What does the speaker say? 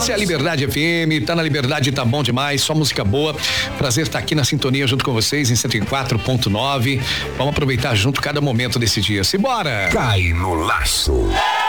Essa é a Liberdade FM, tá na Liberdade, tá bom demais, só música boa. Prazer estar aqui na sintonia junto com vocês em 104.9. Vamos aproveitar junto cada momento desse dia. Simbora! Cai no laço.